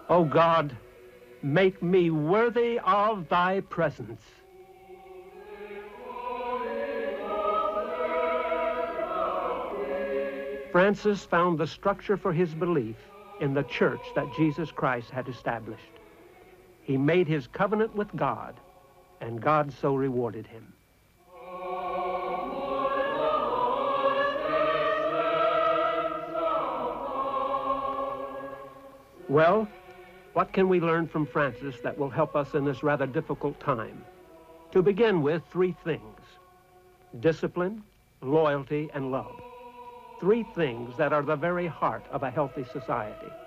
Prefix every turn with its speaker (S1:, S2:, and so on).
S1: O God, make me worthy of thy presence. Francis found the structure for his belief in the church that Jesus Christ had established. He made his covenant with God, and God so rewarded him. Well, what can we learn from Francis that will help us in this rather difficult time? To begin with, 3 things: discipline, loyalty, and love. 3 things that are the very heart of a healthy society.